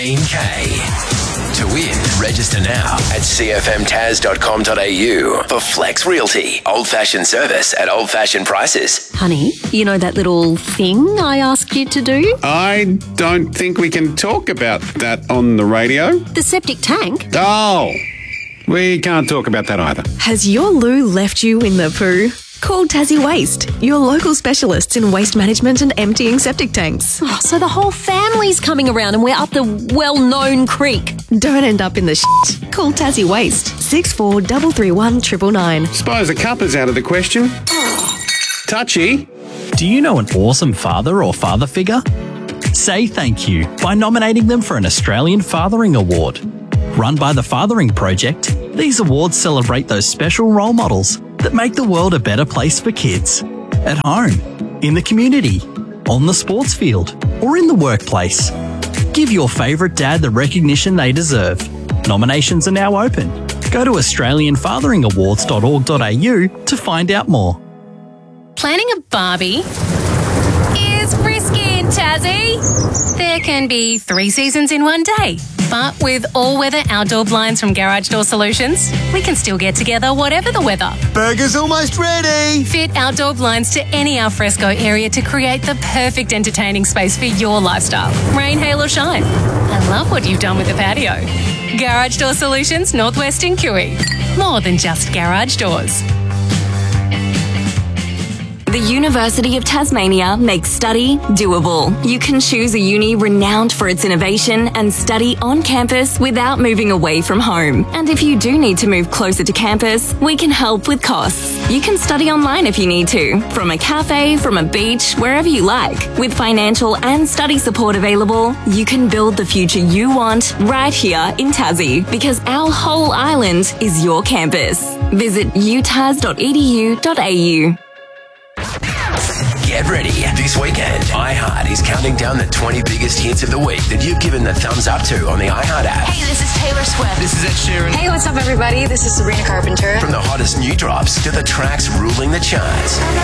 K. To win, register now at cfmtaz.com.au for Flex Realty. Old-fashioned service at old-fashioned prices. Honey, you know that little thing I asked you to do? I don't think we can talk about that on the radio. The septic tank? Oh, we can't talk about that either. Has your loo left you in the poo? Call Tassie Waste, your local specialists in waste management and emptying septic tanks. Oh, so the whole family's coming around and we're up the well-known creek. Don't end up in the shit. Call Tassie Waste, 6433 999. Suppose a cup is out of the question. Touchy. Do you know an awesome father or father figure? Say thank you by nominating them for an Australian Fathering Award. Run by the Fathering Project, these awards celebrate those special role models that make the world a better place for kids. At home, in the community, on the sports field, or in the workplace. Give your favourite dad the recognition they deserve. Nominations are now open. Go to australianfatheringawards.org.au to find out more. Planning a Barbie is risky in Tassie. There can be 3 seasons in one day. But with all-weather outdoor blinds from Garage Door Solutions, we can still get together whatever the weather. Burger's almost ready! Fit outdoor blinds to any alfresco area to create the perfect entertaining space for your lifestyle. Rain, hail or shine. I love what you've done with the patio. Garage Door Solutions, Northwest in Kiwi. More than just garage doors. The University of Tasmania makes study doable. You can choose a uni renowned for its innovation and study on campus without moving away from home. And if you do need to move closer to campus, we can help with costs. You can study online if you need to, from a cafe, from a beach, wherever you like. With financial and study support available, you can build the future you want right here in Tassie, because our whole island is your campus. Visit utas.edu.au. Get ready. This weekend, iHeart is counting down the 20 biggest hits of the week that you've given the thumbs up to on the iHeart app. Hey, this is Taylor Swift. This is Ed Sheeran. Hey, what's up, everybody? This is Sabrina Carpenter. From the hottest new drops to the tracks ruling the charts.